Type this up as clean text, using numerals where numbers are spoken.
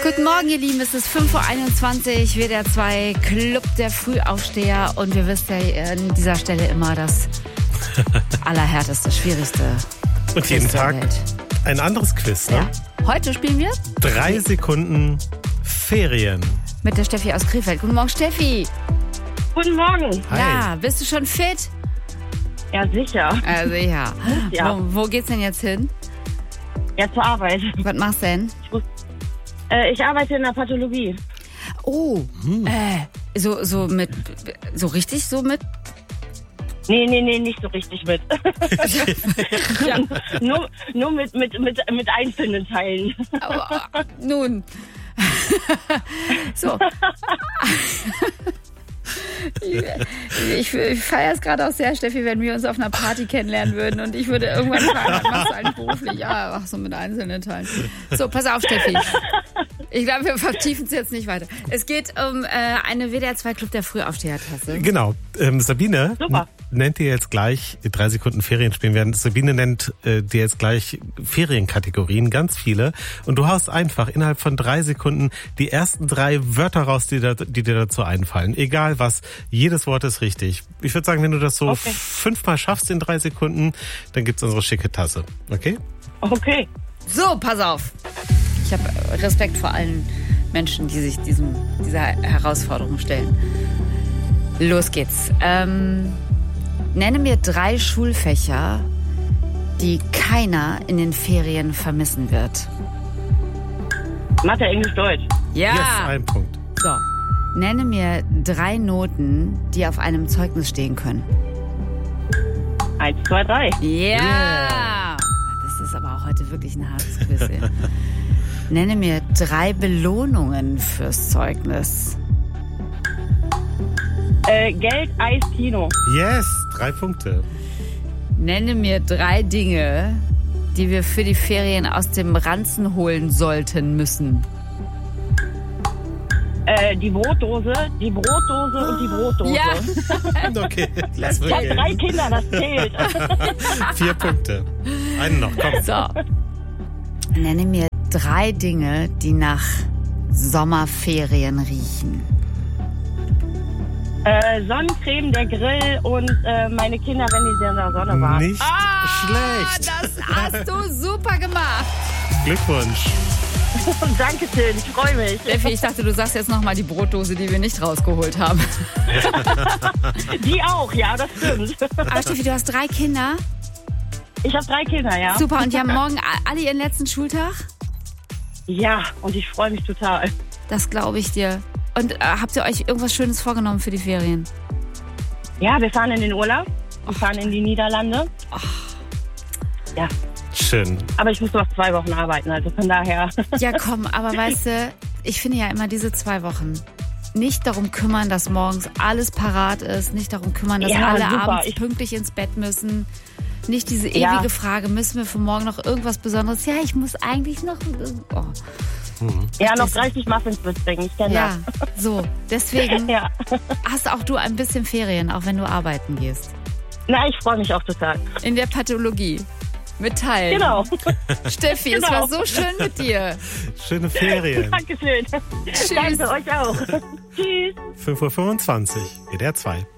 Guten Morgen, ihr Lieben. Es ist 5:21 Uhr, WDR 2, Club der Frühaufsteher. Und wir wissen ja an dieser Stelle immer das allerhärteste, schwierigste. Und jeden Tag ein anderes Quiz, ne? Ja. Heute spielen wir 3 Sekunden Ferien. Mit der Steffi aus Krefeld. Guten Morgen, Steffi. Guten Morgen. Hi. Ja, bist du schon fit? Ja, sicher. Also ja. Ja. Wo geht's denn jetzt hin? Ja, zur Arbeit. Was machst du denn? Ich arbeite in der Pathologie. Oh, so richtig so mit? Nee, nicht so richtig mit. Ja, nur mit einzelnen Teilen. Aber, nun. So. Ich feiere es gerade auch sehr, Steffi, wenn wir uns auf einer Party kennenlernen würden und ich würde irgendwann fragen, was machst du eigentlich beruflich? Ja, ach so, mit einzelnen Teilen. So, pass auf, Steffi. Ich glaube, wir vertiefen es jetzt nicht weiter. Es geht um eine WDR 2 Club der Frühaufsteher-Tasse. Genau. Sabine Super. nennt dir jetzt gleich 3 Sekunden Ferien spielen werden. Sabine nennt dir jetzt gleich Ferienkategorien, ganz viele. Und du haust einfach innerhalb von 3 Sekunden die ersten 3 Wörter raus, die dir dazu einfallen. Egal was, jedes Wort ist richtig. Ich würde sagen, wenn du das so 5-mal schaffst in 3 Sekunden, dann gibt's unsere schicke Tasse. Okay? Okay. So, pass auf. Ich habe Respekt vor allen Menschen, die sich dieser Herausforderung stellen. Los geht's. Nenne mir 3 Schulfächer, die keiner in den Ferien vermissen wird. Mathe, Englisch, Deutsch. Ja. Yes, ein Punkt. So. Nenne mir 3 Noten, die auf einem Zeugnis stehen können. 1, 2, 3. Ja. Das ist aber auch heute wirklich ein hartes Quiz. Ja. Nenne mir 3 Belohnungen fürs Zeugnis. Geld, Eis, Kino. Yes, 3 Punkte. Nenne mir 3 Dinge, die wir für die Ferien aus dem Ranzen holen sollten müssen. Die Brotdose und die Brotdose. Ja. Okay, lass Ich habe wir 3 Kinder, das zählt. 4 Punkte. Einen noch, komm. So. Nenne mir 3 Dinge, die nach Sommerferien riechen. Sonnencreme, der Grill und meine Kinder, wenn die in der Sonne waren. Nicht schlecht. Das hast du super gemacht. Glückwunsch. Dankeschön, ich freue mich. Steffi, ich dachte, du sagst jetzt nochmal die Brotdose, die wir nicht rausgeholt haben. Die auch, ja, das stimmt. Aber Steffi, du hast 3 Kinder. Ich habe 3 Kinder, ja. Super, und die haben morgen alle ihren letzten Schultag? Ja, und ich freue mich total. Das glaube ich dir. Und habt ihr euch irgendwas Schönes vorgenommen für die Ferien? Ja, wir fahren in den Urlaub. Wir fahren in die Niederlande. Ja, Schön. aber ich muss noch 2 Wochen arbeiten, also von daher. Ja, komm, aber weißt du, ich finde ja immer diese 2 Wochen nicht darum kümmern, dass morgens alles parat ist, nicht darum kümmern, dass Ja, alle super. abends pünktlich ins Bett müssen. Nicht diese ewige Frage, müssen wir für morgen noch irgendwas Besonderes? Ja, ich muss eigentlich noch... Oh. Ja, noch 30 Muffins mitbringen, ich kenne Ja, so. Deswegen das. Ja. hast auch du ein bisschen Ferien, auch wenn du arbeiten gehst. Na, ich freue mich auch total. In der Pathologie. Mit Teilen. Genau. Steffi, es Genau. war so schön mit dir. Schöne Ferien. Dankeschön. Danke euch auch. Tschüss. 5:25 Uhr, WDR 2.